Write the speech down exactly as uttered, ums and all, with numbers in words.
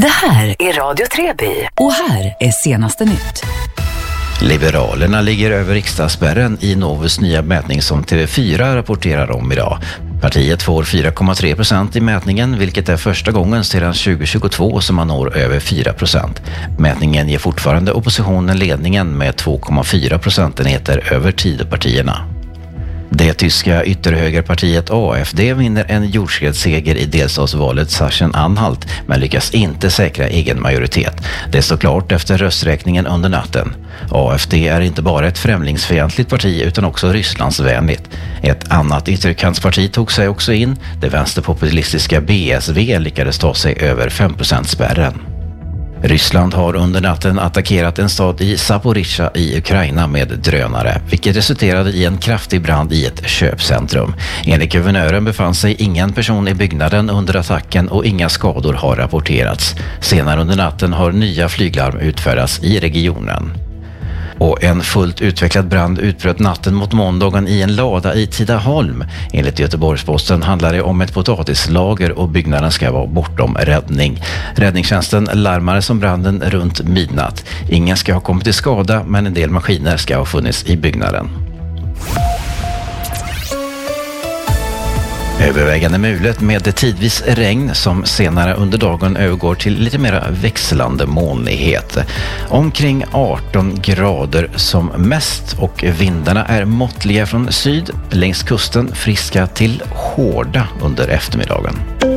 Det här är Radio Treby och här är senaste nytt. Liberalerna ligger över riksdagsspärren i Novus nya mätning som T V fyra rapporterar om idag. Partiet får fyra komma tre procent i mätningen, vilket är första gången sedan tjugo tjugotvå som man når över fyra procent. Mätningen ger fortfarande oppositionen ledningen med två komma fyra procentenheter över Tidöpartierna. Det tyska ytterhögerpartiet A F D vinner en jordskredsseger i delstatsvalet Sachsen-Anhalt men lyckas inte säkra egen majoritet. Det står klart efter rösträkningen under natten. A F D är inte bara ett främlingsfientligt parti utan också Rysslandsvänligt. Ett annat ytterkantsparti tog sig också in. Det vänsterpopulistiska B S V lyckades ta sig över fem procent-spärren. Ryssland har under natten attackerat en stad i Zaporizjzja i Ukraina med drönare, vilket resulterade i en kraftig brand i ett köpcentrum. Enligt guvernören befann sig ingen person i byggnaden under attacken och inga skador har rapporterats. Senare under natten har nya flyglarm utfärdats i regionen. Och en fullt utvecklad brand utbröt natten mot måndagen i en lada i Tidaholm. Enligt Göteborgsposten handlar det om ett potatislager och byggnaden ska vara bortom räddning. Räddningstjänsten larmades om branden runt midnatt. Ingen ska ha kommit till skada men en del maskiner ska ha funnits i byggnaden. Övervägande mulet med tidvis regn som senare under dagen övergår till lite mer växlande molnighet. Omkring arton grader som mest och vindarna är måttliga från syd, längs kusten friska till hårda under eftermiddagen.